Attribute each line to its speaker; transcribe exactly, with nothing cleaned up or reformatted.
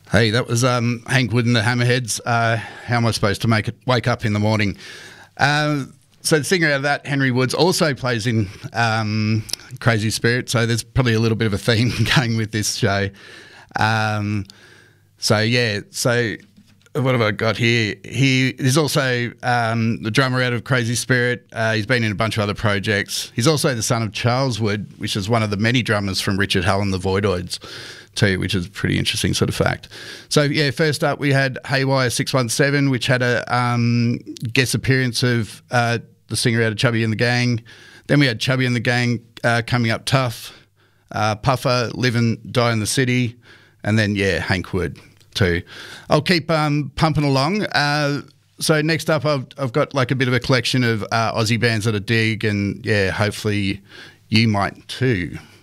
Speaker 1: Hey, that was um, Hank Wood and the Hammerheads. Uh, how am I supposed to make it wake up in the morning? Uh, so the singer out of that, Henry Woods, also plays in um, Crazy Spirit, so there's probably a little bit of a theme going with this show. Um, so, yeah, so what have I got here? He is also um, the drummer out of Crazy Spirit. Uh, he's been in a bunch of other projects. He's also the son of Charles Wood, which is one of the many drummers from Richard Hell and the Voidoids too, which is a pretty interesting sort of fact. So, yeah, first up we had Haywire six one seven, which had a um, guest appearance of uh, the singer out of Chubby and the Gang. Then we had Chubby and the Gang uh, coming up tough, uh, Puffer, Live and Die in the City, and then, yeah, Hank Wood too. I'll keep um, pumping along. Uh, so next up I've, I've got like a bit of a collection of uh, Aussie bands that I dig, and, yeah, hopefully you might too.